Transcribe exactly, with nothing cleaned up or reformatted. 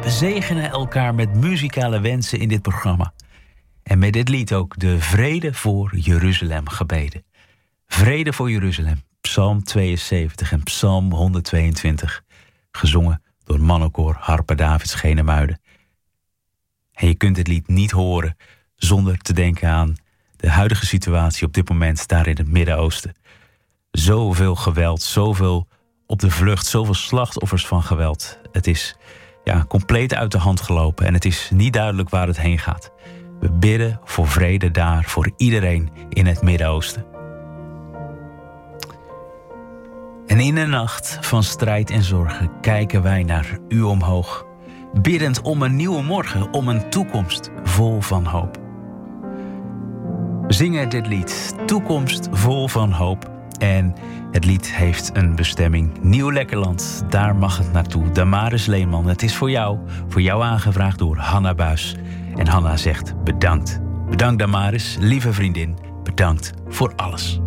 We zegenen elkaar met muzikale wensen in dit programma. En met dit lied ook de Vrede voor Jeruzalem gebeden. Vrede voor Jeruzalem, Psalm tweeënzeventig en Psalm honderdtweeëntwintig. Gezongen door mannenkoor Harpe Davids Genemuiden. En je kunt dit lied niet horen zonder te denken aan de huidige situatie op dit moment daar in het Midden-Oosten. Zoveel geweld, zoveel op de vlucht, zoveel slachtoffers van geweld. Het is ja, compleet uit de hand gelopen en het is niet duidelijk waar het heen gaat. We bidden voor vrede daar, voor iedereen in het Midden-Oosten. En in een nacht van strijd en zorgen kijken wij naar u omhoog, biddend om een nieuwe morgen, om een toekomst vol van hoop. We zingen dit lied, Toekomst vol van hoop. En het lied heeft een bestemming, Nieuw Lekkerland. Daar mag het naartoe. Damaris Leenman, het is voor jou, voor jou aangevraagd door Hanna Buis. En Hanna zegt bedankt. Bedankt Damaris, lieve vriendin, bedankt voor alles.